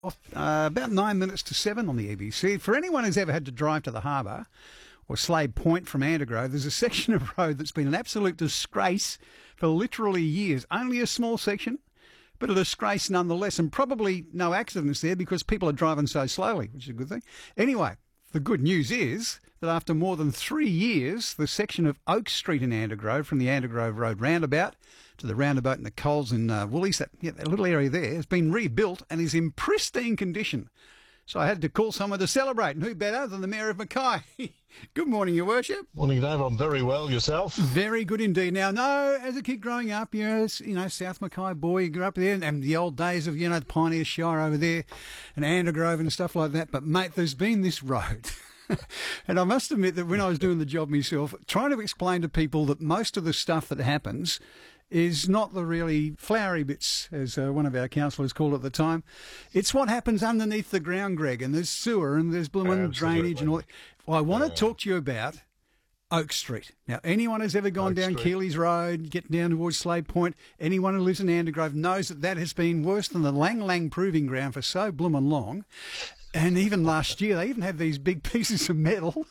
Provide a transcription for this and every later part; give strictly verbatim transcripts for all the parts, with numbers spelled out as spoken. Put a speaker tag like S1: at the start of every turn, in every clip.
S1: Uh, about nine minutes to seven on the E B C. For anyone who's ever had to drive to the harbour or Slade Point from Andergrove, there's a section of road that's been an absolute disgrace for literally years. Only a small section, but a disgrace nonetheless, and probably no accidents there because people are driving so slowly, which is a good thing. Anyway, the good news is that after more than three years, the section of Oak Street in Andergrove, from the Andergrove Road roundabout to the roundabout in the Coles in uh, Woolies, that, yeah, that little area there, has been rebuilt and is in pristine condition. So I had to call someone to celebrate, and who better than the Mayor of Mackay? Good morning, Your Worship.
S2: Morning, Dave. I'm very well. Yourself?
S1: Very good indeed. Now, no, as a kid growing up, you know, you know, South Mackay boy, you grew up there, and the old days of, you know, the Pioneer Shire over there, and Andergrove and stuff like that. But, mate, there's been this road. And I must admit that when I was doing the job myself, trying to explain to people that most of the stuff that happens is not the really flowery bits, as uh, one of our councillors called it at the time. It's what happens underneath the ground, Greg, and there's sewer and there's blooming drainage and all that. Well, I want yeah. to talk to you about Oak Street. Now, anyone who's ever gone Oak down Street. Keeley's Road, getting down towards Slade Point, anyone who lives in Andergrove knows that that has been worse than the Lang Lang Proving Ground for so blooming long. And even last year, they even had these big pieces of metal.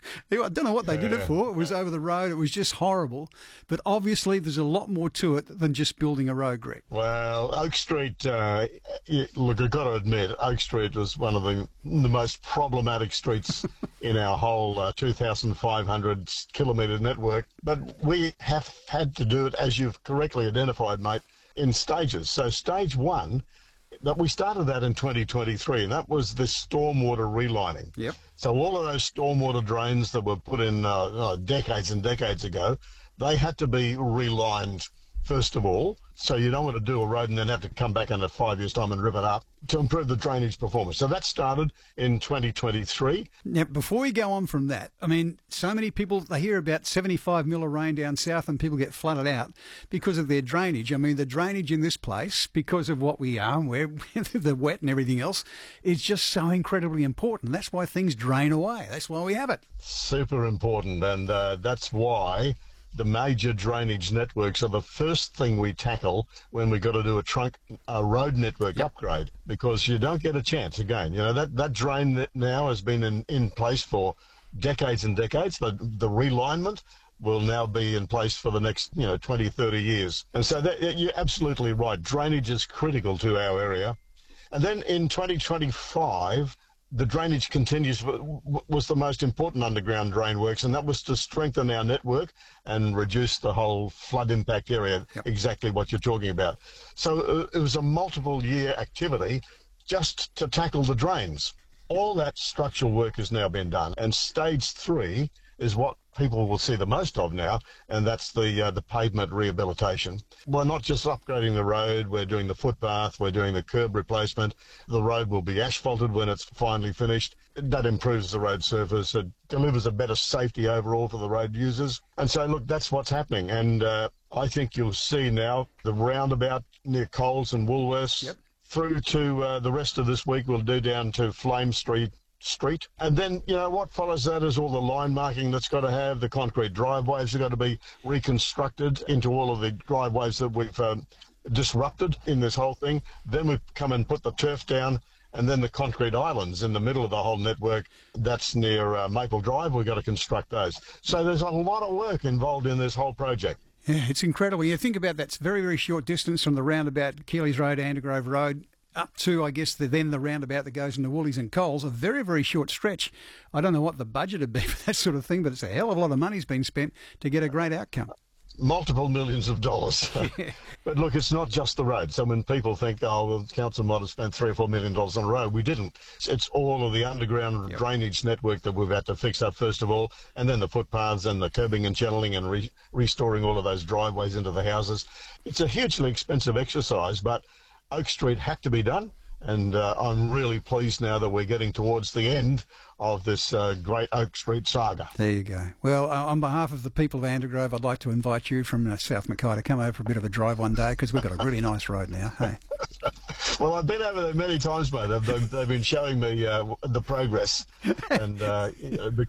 S1: I don't know what they yeah. did it for. It was over the road. It was just horrible. But obviously, there's a lot more to it than just building a road, Greg.
S2: Well, Oak Street, uh, look, I've got to admit, Oak Street was one of the, the most problematic streets in our whole uh, two thousand five hundred kilometre network. But we have had to do it, as you've correctly identified, mate, in stages. So stage one, that we started that in twenty twenty-three, and that was the stormwater relining.
S1: Yep.
S2: So all of those stormwater drains that were put in uh, uh, decades and decades ago, they had to be relined first of all. So you don't want to do a road and then have to come back in five years' time and rip it up to improve the drainage performance. So that started in twenty twenty-three.
S1: Now, before we go on from that, I mean, so many people, they hear about seventy-five mil of rain down south and people get flooded out because of their drainage. I mean, the drainage in this place, because of what we are and where the wet and everything else, is just so incredibly important. That's why things drain away. That's why we have it.
S2: Super important, and uh, that's why the major drainage networks are the first thing we tackle when we've got to do a trunk a road network yep. upgrade, because you don't get a chance again. You know, that, that drain that now has been in, in place for decades and decades. The, the realignment will now be in place for the next, you know, twenty, thirty years. And so that, you're absolutely right. Drainage is critical to our area. And then in twenty twenty-five, the drainage continues was the most important underground drain works, and that was to strengthen our network and reduce the whole flood impact area, yep. exactly what you're talking about. So uh, it was a multiple year activity just to tackle the drains. All that structural work has now been done, and stage three is what people will see the most of now, and that's the uh, the pavement rehabilitation. We're not just upgrading the road, we're doing the footpath, we're doing the curb replacement. The road will be asphalted when it's finally finished. That improves the road surface. It delivers a better safety overall for the road users. And so, look, that's what's happening. And uh, I think you'll see now the roundabout near Coles and Woolworths, yep. through to uh, the rest of this week we'll do down to Flame Street, Street. And then, you know, what follows that is all the line marking that's got to have, the concrete driveways have got to be reconstructed into all of the driveways that we've um, disrupted in this whole thing. Then we come and put the turf down, and then the concrete islands in the middle of the whole network, that's near uh, Maple Drive, we've got to construct those. So there's a lot of work involved in this whole project.
S1: Yeah, it's incredible. You think about that's very, very short distance from the roundabout, Keeley's Road, Andergrove Road, up to, I guess, the, then the roundabout that goes into Woolies and Coles, a very, very short stretch. I don't know what the budget would be for that sort of thing, but it's a hell of a lot of money's been spent to get a great outcome.
S2: Multiple millions of dollars. Yeah. But look, it's not just the road. So when people think, oh, well, the council might have spent three or four million dollars on a road, we didn't. It's all of the underground yep. drainage network that we've had to fix up first of all, and then the footpaths and the curbing and channeling and re- restoring all of those driveways into the houses. It's a hugely expensive exercise, but Oak Street had to be done, and uh, I'm really pleased now that we're getting towards the end of this uh, great Oak Street saga.
S1: There you go. Well, uh, on behalf of the people of Andergrove, I'd like to invite you from uh, South Mackay to come over for a bit of a drive one day, because we've got a really nice road now. Hey.
S2: Well, I've been over there many times, mate. They've, they've been showing me uh, the progress, and uh, you know, because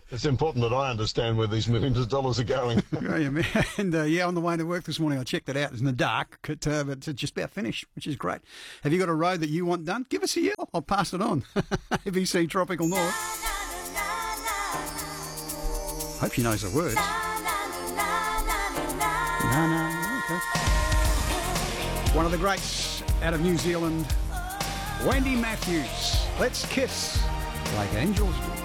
S2: It's important that I understand where these millions of dollars are going.
S1: Yeah, man. And uh, yeah, on the way to work this morning, I checked it out. It's in the dark, but, uh, but it's just about finished, which is great. Have you got a road that you want done? Give us a yell. I'll pass it on. A B C Tropical North. Hope she knows the words. No, no, okay. One of the greats out of New Zealand, Wendy Matthews. Let's kiss like angels do.